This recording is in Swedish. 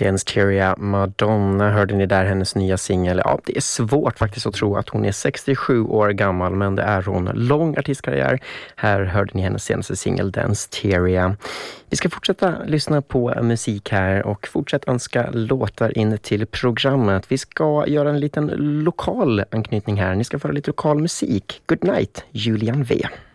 Danceteria Madonna hörde ni där, hennes nya singel. Ja, det är svårt faktiskt att tro att hon är 67 år gammal, men det är hon. Lång artistkarriär. Här hörde ni hennes senaste singel Danceteria. Vi ska fortsätta lyssna på musik här och fortsätta önska låtar in till programmet. Vi ska göra en liten lokal anknytning här. Ni ska få lite lokal musik. Good night, Julian V.